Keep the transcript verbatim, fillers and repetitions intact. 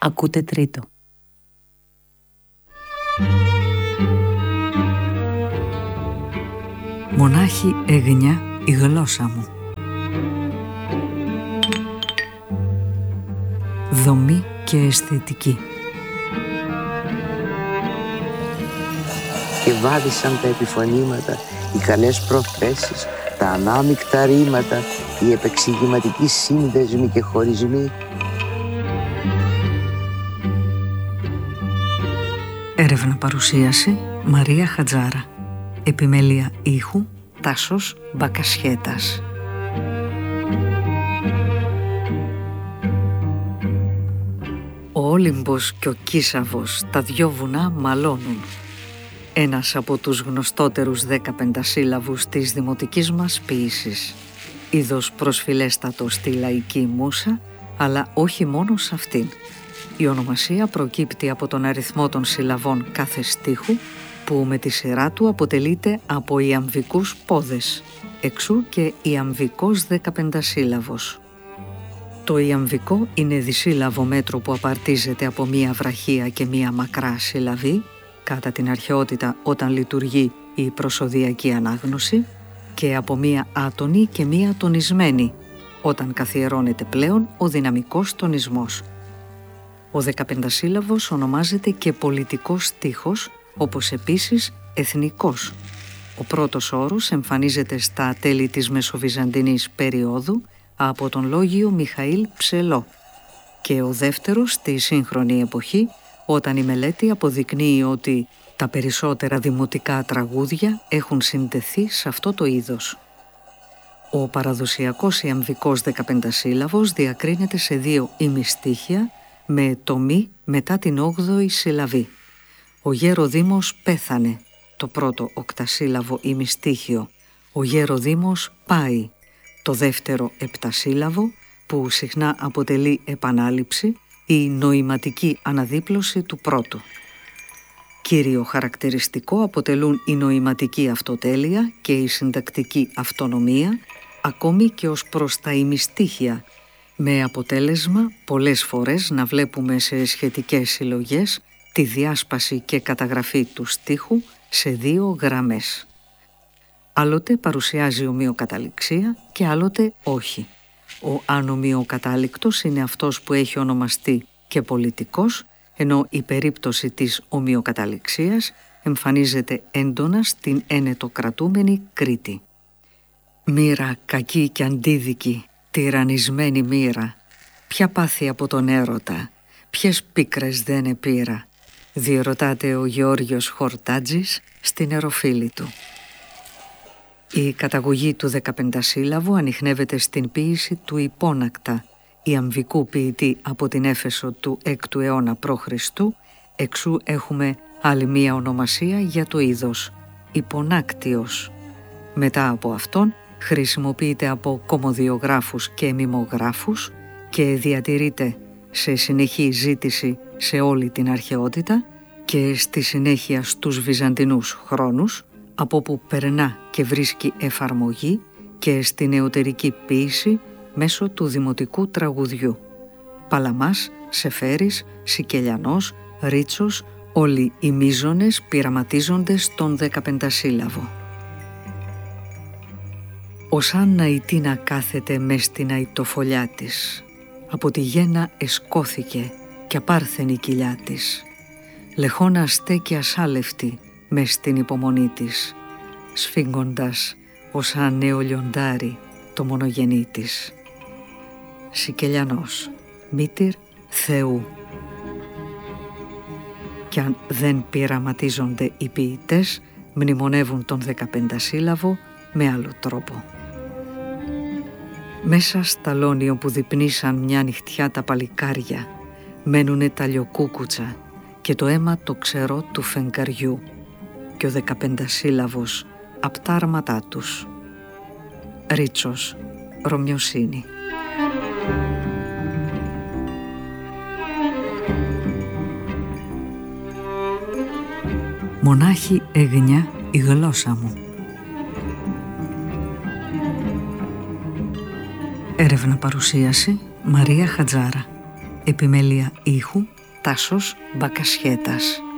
Ακούτε τρίτο. Μονάχη έγνια η γλώσσα μου. Δομή και αισθητική. Και βάδισαν τα επιφωνήματα, οι καλές προθέσεις, τα ανάμεικτα ρήματα, οι επεξηγηματικοί σύνδεσμοι και χωρισμοί. Έρευνα παρουσίαση Μαρία Χατζάρα. Επιμέλεια ήχου Τάσος Μπακασχέτας. Ο Όλυμπος και ο Κίσαβος, τα δυο βουνά μαλώνουν. Ένας από τους γνωστότερους δέκα πεντασύλλαβους της δημοτικής μας ποίησης. Είδος προσφυλέστατο στη λαϊκή μούσα, αλλά όχι μόνο σε αυτήν. Η ονομασία προκύπτει από τον αριθμό των συλλαβών κάθε στίχου, που με τη σειρά του αποτελείται από ιαμβικούς πόδες, εξού και ιαμβικός δεκαπεντασύλλαβος. Το ιαμβικό είναι δισύλλαβο μέτρο που απαρτίζεται από μία βραχία και μία μακρά συλλαβή, κατά την αρχαιότητα όταν λειτουργεί η προσωδιακή ανάγνωση, και από μία άτονη και μία τονισμένη, όταν καθιερώνεται πλέον ο δυναμικός τονισμός. Ο δεκαπεντασύλλαβος ονομάζεται και πολιτικός στίχος, όπως επίσης εθνικός. Ο πρώτος όρος εμφανίζεται στα τέλη της Μεσοβυζαντινής περίοδου από τον λόγιο Μιχαήλ Ψελό και ο δεύτερος στη σύγχρονη εποχή, όταν η μελέτη αποδεικνύει ότι τα περισσότερα δημοτικά τραγούδια έχουν συντεθεί σε αυτό το είδος. Ο παραδοσιακός ιαμβικός δεκαπεντασύλλαβος διακρίνεται σε δύο ημιστίχια με το μη μετά την όγδοη συλλαβή. Ο Γέροδήμος πέθανε, το πρώτο οκτασύλλαβο ημιστίχιο. Ο Γέροδήμος πάει, το δεύτερο επτασύλλαβο, που συχνά αποτελεί επανάληψη ή νοηματική αναδίπλωση του πρώτου. Κύριο χαρακτηριστικό αποτελούν η νοηματική αυτοτέλεια και η συντακτική αυτονομία, ακόμη και ως προς τα ημιστίχια, με αποτέλεσμα πολλές φορές να βλέπουμε σε σχετικές συλλογές τη διάσπαση και καταγραφή του στίχου σε δύο γραμμές. Άλλοτε παρουσιάζει ομοιοκαταληξία και άλλοτε όχι. Ο ανομοιοκατάληκτος είναι αυτός που έχει ονομαστεί και πολιτικός, ενώ η περίπτωση της ομοιοκαταληξίας εμφανίζεται έντονα στην ενετοκρατούμενη Κρήτη. Μοίρα κακή και αντίδικη, τυραννισμένη μοίρα, ποια πάθη από τον έρωτα, ποιες πίκρες δεν επήρα, διερωτάται ο Γεώργιος Χορτάτζης στην Εροφίλη του. Η καταγωγή του δεκαπεντασύλλαβου ανιχνεύεται στην ποίηση του Υπόνακτα, ιαμβικού ποιητή από την Έφεσο του έκτου αιώνα π.Χ., εξού έχουμε άλλη μία ονομασία για το είδος, Υπονάκτιος. Μετά από αυτόν χρησιμοποιείται από κωμωδιογράφους και μιμογράφους και διατηρείται σε συνεχή ζήτηση σε όλη την αρχαιότητα και στη συνέχεια στους Βυζαντινούς χρόνους, από που περνά και βρίσκει εφαρμογή και στην νεωτερική ποίηση μέσω του δημοτικού τραγουδιού. Παλαμάς, Σεφέρης, Σικελιανός, Ρίτσος, όλοι οι μίζωνες πειραματίζονται στον δεκαπεντασύλλαβο. Ως Άννα η Τίνα κάθεται μες στην αητοφολιά της, από τη γένα εσκώθηκε κι απάρθενη κοιλιά της. Λεχόνα στέκει ασάλευτη μες στην υπομονή της, σφίγγοντας ως αν νέο λιοντάρι το μονογενή της. Σικελιανός, μήτηρ Θεού. Κι αν δεν πειραματίζονται οι ποιητές, μνημονεύουν τον δεκαπεντασύλλαβο με άλλο τρόπο. Μέσα στα λόνι όπου διπνήσαν μια νυχτιά τα παλικάρια, μένουνε τα λιοκούκουτσα και το αίμα το ξερό του φεγγαριού και ο δεκαπεντασύλλαβος απ' τα άρματά τους. Ρίτσος, Ρωμιοσύνη. Μονάχη εγνιά η γλώσσα μου. Έρευνα παρουσίαση Μαρία Χατζάρα. Επιμέλεια ήχου Τάσος Μπακασιέτας.